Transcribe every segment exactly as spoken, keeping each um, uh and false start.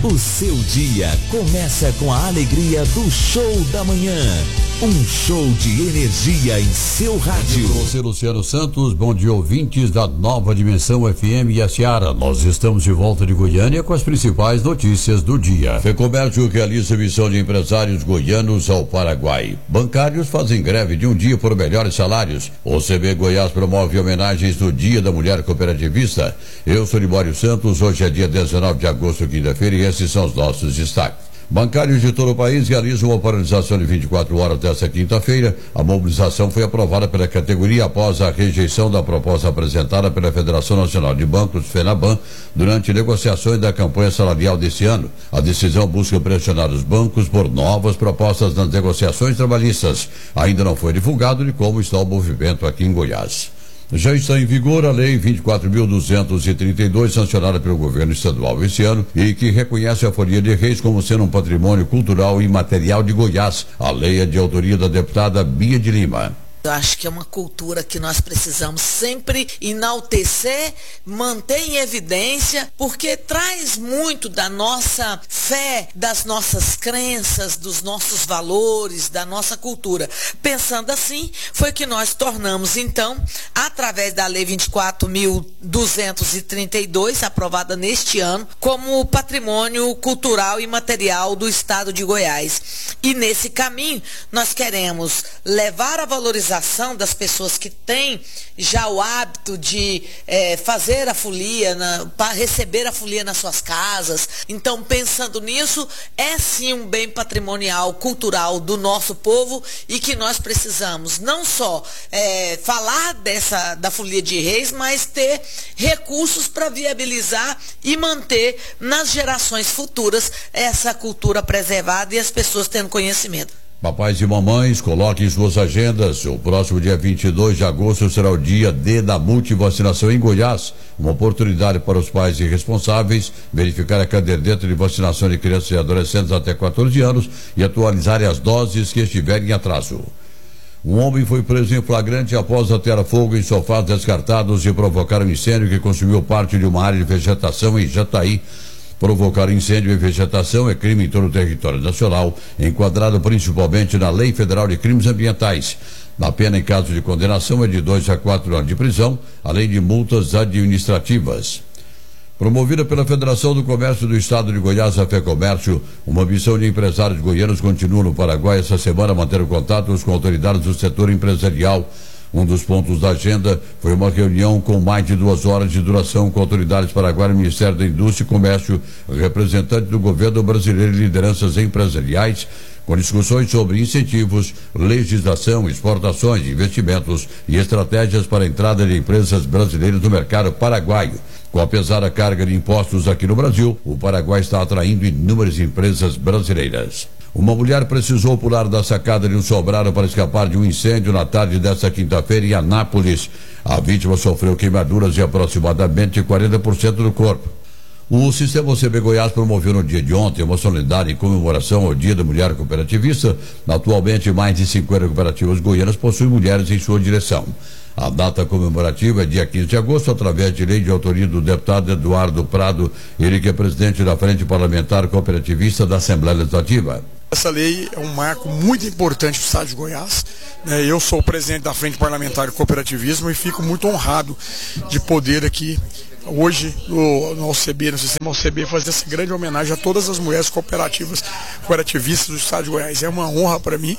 O seu dia começa com a alegria do show da manhã. Um show de energia em seu rádio. Com você, Luciano Santos. Bom dia, ouvintes da Nova Dimensão F M e a Seara. Nós estamos de volta de Goiânia com as principais notícias do dia. FEComércio realiza missão de empresários goianos ao Paraguai. Bancários fazem greve de um dia por melhores salários. O C B Goiás promove homenagens no Dia da Mulher Cooperativista. Eu sou Libório Santos. Hoje é dia dezenove de agosto, quinta-feira, e esses são os nossos destaques. Bancários de todo o país realizam uma paralisação de vinte e quatro horas desta quinta-feira. A mobilização foi aprovada pela categoria após a rejeição da proposta apresentada pela Federação Nacional de Bancos, FENABAN, durante negociações da campanha salarial deste ano. A decisão busca pressionar os bancos por novas propostas nas negociações trabalhistas. Ainda não foi divulgado de como está o movimento aqui em Goiás. Já está em vigor a Lei vinte e quatro mil duzentos e trinta e dois, sancionada pelo governo estadual este ano, e que reconhece a Folia de Reis como sendo um patrimônio cultural e imaterial de Goiás. A lei é de autoria da deputada Bia de Lima. Eu acho que é uma cultura que nós precisamos sempre enaltecer, manter em evidência, porque traz muito da nossa fé, das nossas crenças, dos nossos valores, da nossa cultura. Pensando assim, foi que nós tornamos, então, através da Lei vinte e quatro mil duzentos e trinta e dois, aprovada neste ano, como patrimônio cultural e material do estado de Goiás. E nesse caminho, nós queremos levar a valorização das pessoas que têm já o hábito de é, fazer a folia, para receber a folia nas suas casas. Então, pensando nisso, é sim um bem patrimonial, cultural do nosso povo, e que nós precisamos não só é, falar dessa, da folia de reis, mas ter recursos para viabilizar e manter nas gerações futuras essa cultura preservada e as pessoas tendo conhecimento. Papais e mamães, coloquem suas agendas. O próximo dia vinte e dois de agosto será o dia D da multivacinação em Goiás. Uma oportunidade para os pais e responsáveis verificar a caderneta de vacinação de crianças e adolescentes até quatorze anos e atualizarem as doses que estiverem em atraso. Um homem foi preso em flagrante após atear fogo em sofás descartados e provocar um incêndio que consumiu parte de uma área de vegetação em Jataí. Provocar incêndio em vegetação é crime em todo o território nacional, enquadrado principalmente na Lei Federal de Crimes Ambientais. A pena em caso de condenação é de dois a quatro anos de prisão, além de multas administrativas. Promovida pela Federação do Comércio do Estado de Goiás, a FEComércio, uma missão de empresários goianos continua no Paraguai essa semana, mantendo contatos com autoridades do setor empresarial. Um dos pontos da agenda foi uma reunião com mais de duas horas de duração com autoridades paraguaias, Ministério da Indústria e Comércio, representantes do governo brasileiro e lideranças empresariais, com discussões sobre incentivos, legislação, exportações, investimentos e estratégias para a entrada de empresas brasileiras no mercado paraguaio. Com a pesada carga de impostos aqui no Brasil, o Paraguai está atraindo inúmeras empresas brasileiras. Uma mulher precisou pular da sacada de um sobrado para escapar de um incêndio na tarde desta quinta-feira em Anápolis. A vítima sofreu queimaduras de aproximadamente quarenta por cento do corpo. O Sistema O C B Goiás promoveu no dia de ontem uma solenidade em comemoração ao Dia da Mulher Cooperativista. Atualmente, mais de cinquenta cooperativas goianas possuem mulheres em sua direção. A data comemorativa é dia quinze de agosto, através de lei de autoria do deputado Eduardo Prado, ele que é presidente da Frente Parlamentar Cooperativista da Assembleia Legislativa. Essa lei é um marco muito importante para o estado de Goiás. Eu sou o presidente da Frente Parlamentar de Cooperativismo e fico muito honrado de poder aqui, hoje, no, no O C B, no Sistema O C B, fazer essa grande homenagem a todas as mulheres cooperativas, cooperativistas do estado de Goiás. É uma honra para mim.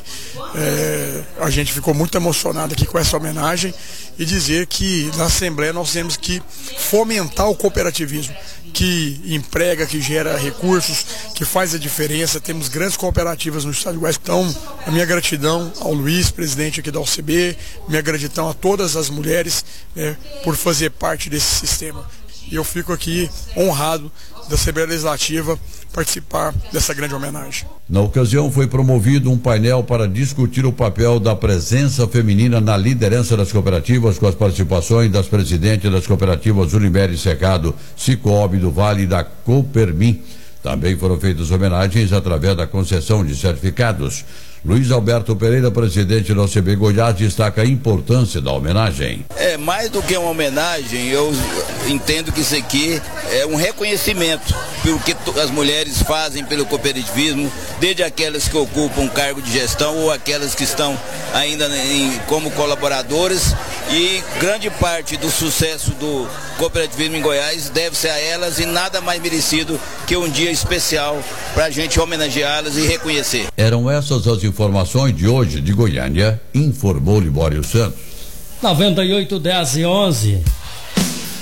É, a gente ficou muito emocionado aqui com essa homenagem e dizer que na Assembleia nós temos que fomentar o cooperativismo, que emprega, que gera recursos, que faz a diferença. Temos grandes cooperativas no estado de Goiás. Então, a minha gratidão ao Luiz, presidente aqui da O C B, minha gratidão a todas as mulheres, né, por fazer parte desse sistema. E eu fico aqui honrado da Assembleia Legislativa participar dessa grande homenagem. Na ocasião foi promovido um painel para discutir o papel da presença feminina na liderança das cooperativas, com as participações das presidentes das cooperativas Unimed Cerrado, Cicobi do Vale e da Coopermin. Também foram feitas homenagens através da concessão de certificados. Luiz Alberto Pereira, presidente da O C B Goiás, destaca a importância da homenagem. É mais do que uma homenagem, eu entendo que isso aqui é um reconhecimento pelo que as mulheres fazem pelo cooperativismo, desde aquelas que ocupam cargo de gestão ou aquelas que estão ainda em, como colaboradores, e grande parte do sucesso do cooperativismo em Goiás deve-se a elas, e nada mais merecido que um dia especial para a gente homenageá-las e reconhecer. Eram essas as informações de hoje de Goiânia, informou Libório Santos. noventa e oito, dez e onze.